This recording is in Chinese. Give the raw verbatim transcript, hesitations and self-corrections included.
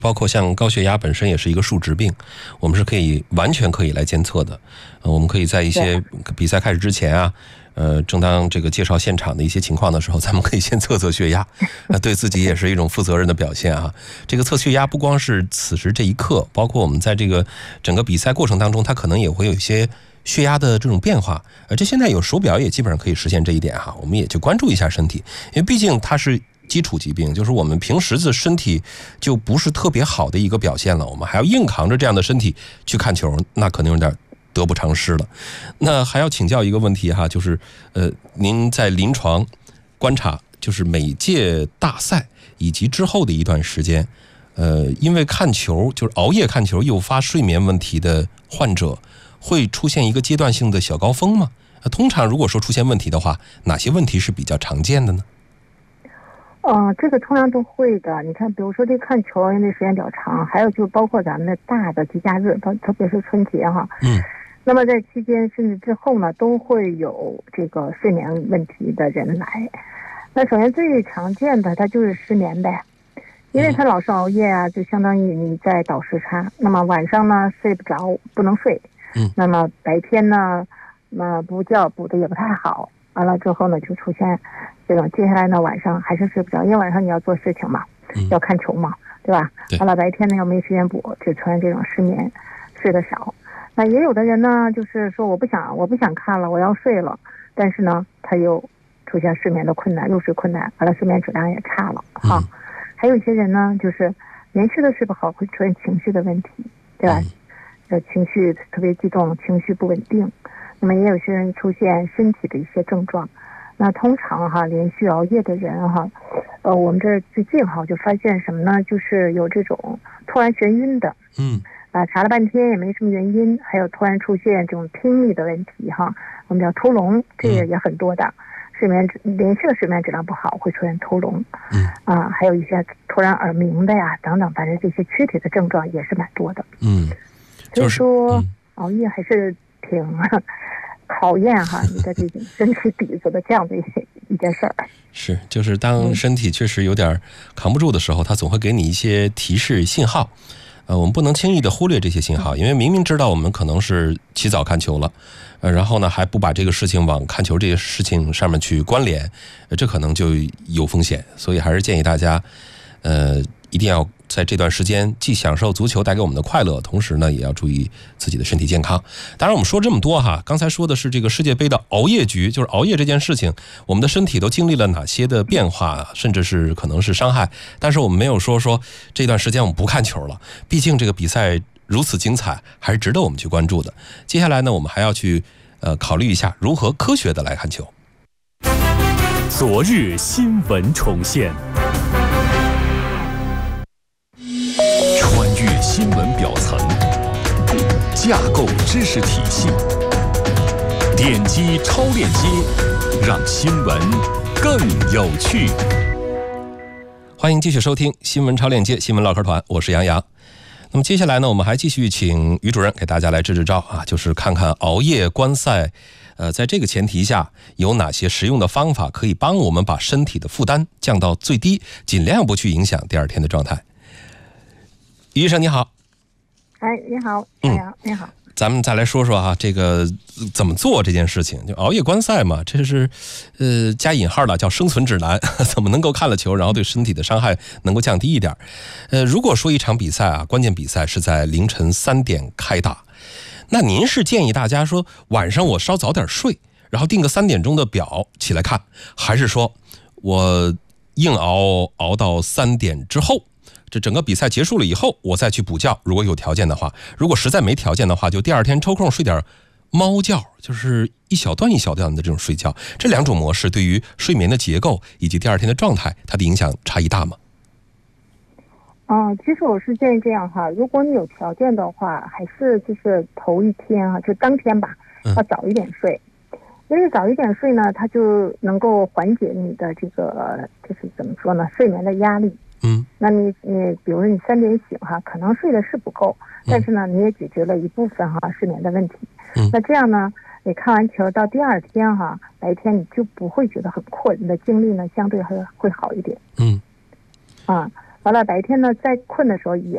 包括像高血压本身也是一个数值病，我们是可以完全可以来监测的。呃，我们可以在一些比赛开始之前啊，呃，正当这个介绍现场的一些情况的时候，咱们可以先测测血压，呃，对自己也是一种负责任的表现啊。这个测血压不光是此时这一刻，包括我们在这个整个比赛过程当中，它可能也会有一些血压的这种变化。呃，这现在有手表也基本上可以实现这一点哈，我们也就关注一下身体，因为毕竟它是基础疾病，就是我们平时的身体就不是特别好的一个表现了，我们还要硬扛着这样的身体去看球，那可能有点得不偿失了。那还要请教一个问题哈，就是呃，您在临床观察，就是每届大赛以及之后的一段时间，呃，因为看球就是熬夜看球诱发睡眠问题的患者，会出现一个阶段性的小高峰吗？呃，通常如果说出现问题的话，哪些问题是比较常见的呢？ 呃，这个通常都会的。你看，比如说这看球，因为时间比较长，还有就包括咱们的大的节假日，特别是春节哈。 嗯。 那么在期间甚至之后呢，都会有这个睡眠问题的人来。那首先最常见的，它就是失眠呗，因为他老是熬夜啊，就相当于你在倒时差。那么晚上呢睡不着，不能睡。 嗯。 那么白天呢，那补觉补的也不太好。完了之后呢，就出现这种接下来呢晚上还是睡不着，因为晚上你要做事情嘛， 嗯、 要看球嘛，对吧？完了白天呢又没时间补，就出现这种失眠，睡得少。那也有的人呢，就是说我不想我不想看了，我要睡了，但是呢他又出现失眠的困难，入睡困难，完了睡眠质量也差了哈、嗯。还有一些人呢，就是连续的睡不好，会出现情绪的问题，对吧？呃、嗯，情绪特别激动，情绪不稳定。那么也有些人出现身体的一些症状，那通常哈连续熬夜的人哈，呃，我们这最近哈就发现什么呢？就是有这种突然眩晕的， 嗯， 啊，查了半天也没什么原因，还有突然出现这种听力的问题哈，我们叫偷聋，这个也很多的，嗯、睡眠连续的睡眠质量不好会出现偷聋， 嗯，啊， 还有一些突然耳鸣的呀等等，反正这些躯体的症状也是蛮多的， 嗯， 所以说、嗯、熬夜还是挺考验哈你的这种身体底子的这样的一些一件事儿。 是，就是当身体确实有点扛不住的时候，它总会给你一些提示信号。呃，我们不能轻易的忽略这些信号，因为明明知道我们可能是起早看球了，呃，然后呢还不把这个事情往看球这些事情上面去关联，呃，这可能就有风险。所以还是建议大家，呃，一定要在这段时间既享受足球带给我们的快乐，同时呢也要注意自己的身体健康。当然我们说这么多哈，刚才说的是这个世界杯的熬夜局，就是熬夜这件事情，我们的身体都经历了哪些的变化，甚至是可能是伤害。但是我们没有说说这段时间我们不看球了，毕竟这个比赛如此精彩，还是值得我们去关注的。接下来呢，我们还要去呃考虑一下如何科学的来看球。 昨日新闻重现，穿越新闻表层，架构知识体系，点击超链接，让新闻更有趣。 欢迎继续收听新闻超链接新闻唠嗑团，我是杨洋。那么接下来呢，我们还继续请于主任给大家来支支招啊，就是看看熬夜观赛，呃，在这个前提下有哪些实用的方法可以帮我们把身体的负担降到最低，尽量不去影响第二天的状态。于医生你好。 哎，你好，嗯，你好。 咱们再来说说哈，这个怎么做这件事情，就熬夜观赛嘛，这是呃加引号的叫生存指南，怎么能够看了球，然后对身体的伤害能够降低一点。呃，如果说一场比赛啊，关键比赛是在凌晨三点开打，那您是建议大家说晚上我稍早点睡，然后定个三点钟的表起来看，还是说我硬熬熬到三点之后？这整个比赛结束了以后，我再去补觉，如果有条件的话。如果实在没条件的话，就第二天抽空睡点猫觉，就是一小段一小段的这种睡觉。这两种模式对于睡眠的结构以及第二天的状态，它的影响差异大吗？ 嗯，其实我是建议这样哈，如果你有条件的话，还是就是头一天啊，就当天吧，要早一点睡。嗯、因为早一点睡呢，它就能够缓解你的这个就是怎么说呢，睡眠的压力。 嗯， 那你你比如说你三点醒哈，可能睡的是不够，但是呢你也解决了一部分哈失眠的问题。 嗯， 那这样呢，你看完球到第二天哈，白天你就不会觉得很困，你的精力呢相对会会好一点。 嗯， 啊，完了白天呢再困的时候也